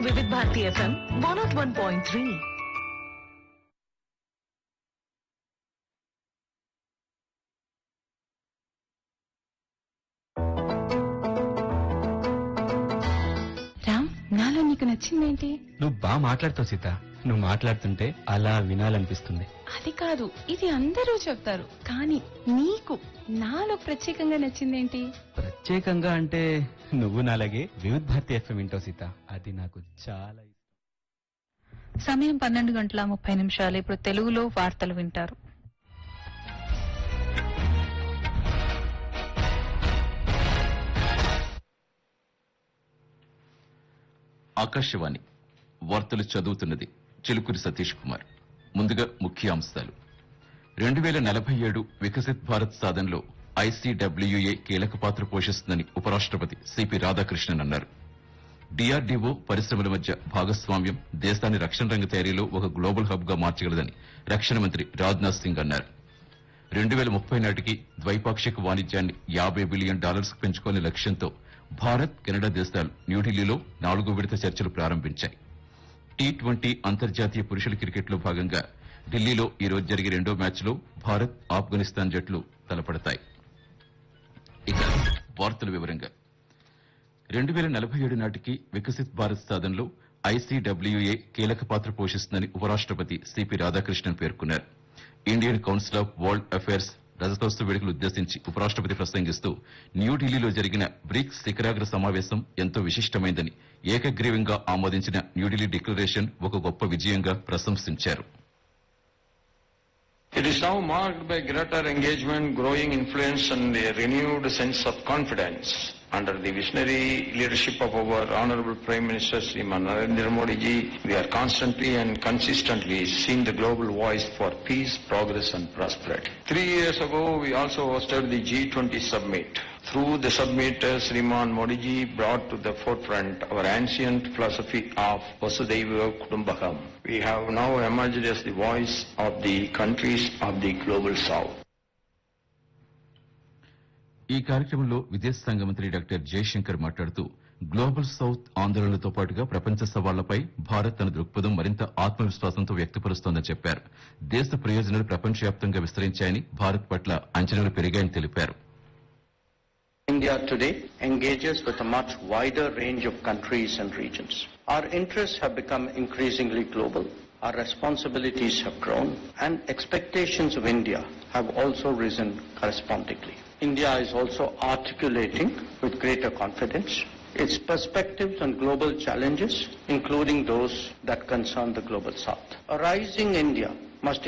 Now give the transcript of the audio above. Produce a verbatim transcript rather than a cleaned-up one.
వివిధ Bharati FM one not one point three. Ram, నాలో నీకు నచ్చిందేంటి? నువ్వు బాగా మాట్లాడుతావు సీత. నువ్వు మాట్లాడుతుంటే అలా వినాలనిపిస్తుంది. అది కాదు, ఇది అందరూ చెప్తారు, కానీ నీకు నాలో ప్రత్యేకంగా నచ్చిందేంటి? ప్రత్యేకంగా అంటే నువ్వు నాలాగే వివిధ భారతి ఎఫ్ఎం వింటావు సీత. అది నాకు చాలా ఇష్టం. సమయం పన్నెండు గంటల ముప్పై నిమిషాలు. ఇప్పుడు తెలుగులో వార్తలు వింటారు. ఆకాశవాణి వార్తలు చదువుతున్నది చిలుకూరి సతీష్ కుమార్. ముందుగా ముఖ్యాంశాలు. రెండు వేల నలభై ఏడు వికసిత్ భారత్ సాధనలో ఐసీడబ్ల్యూఏ కీలక పాత్ర పోషిస్తుందని ఉపరాష్టపతి సిపి రాధాకృష్ణన్ అన్నారు. డీఆర్డీఓ పరిశ్రమల మధ్య భాగస్వామ్యం దేశాన్ని రక్షణ రంగ తయారీలో ఒక గ్లోబల్ హబ్ గా మార్చగలదని రక్షణ మంత్రి రాజ్నాథ్ సింగ్ అన్నారు. రెండు వేల ముప్పై నాటికి ద్వైపాక్షిక వాణిజ్యాన్ని యాభై బిలియన్ డాలర్స్ పెంచుకునే లక్ష్యంతో భారత్ కెనడా దేశాలు న్యూఢిల్లీలో నాలుగో విడత చర్చలు ప్రారంభించాయి. టీ ట్వంటీ అంతర్జాతీయ పురుషుల క్రికెట్లో భాగంగా ఢిల్లీలో ఈ రోజు జరిగే రెండో మ్యాచ్లో భారత్ ఆఫ్ఘనిస్తాన్ జట్లు తలపడతాయి. ఇక వార్తల వివరంగా రెండు వేల నలభై ఏడు నాటికి వికసిత్ భారత్ సాధనలో ఐసీడబ్ల్యూఏ కీలక పాత్ర పోషిస్తుందని ఉపరాష్టపతి సిపి రాధాకృష్ణన్ పేర్కొన్నారు. Indian council of world affairs రజతోత్సవ వేడుకలు ఉద్దేశించి ఉపరాష్టపతి ప్రసంగిస్తూ న్యూఢిల్లీలో జరిగిన బ్రిక్స్ శిఖరాగ్ర సమావేశం ఎంతో విశిష్టమైందని, ఏకగ్రీవంగా ఆమోదించిన న్యూఢిల్లీ డిక్లరేషన్ ఒక గొప్ప విజయంగా ప్రశంసించారు. It is now marked by greater engagement, growing influence and a renewed sense of confidence under the visionary leadership of our Honorable Prime Minister Sriman Narendra Modi ji. We are constantly and consistently seeing the global voice for peace, progress and prosperity. Three years ago, we also hosted the G twenty summit. Through the summit, Sriman Modi ji brought to the forefront our ancient philosophy of Vasudhaiva Kutumbakam. We have now emerged as the voice of the countries of the global south. ఈ కార్యక్రమంలో విదేశాంగ మంత్రి doctor Jayashankar మాట్లాడుతూ global south ఆందోళనలతో పాటుగా ప్రపంచ సవాళ్లపై భారత్ తన దృక్పథం మరింత ఆత్మవిశ్వాసంతో వ్యక్తపరుస్తోందని చెప్పారు. దేశ ప్రయోజనాలు ప్రపంచవ్యాప్తంగా విస్తరించాయని, భారత్ పట్ల అంచనాలు పెరిగాయని తెలిపారు. India today engages with a much wider range of countries and regions. Our interests have become increasingly global. Our responsibilities have grown and expectations of India have also risen correspondingly. India is also articulating with greater confidence its perspectives on global challenges, including those that concern the global south. A rising India must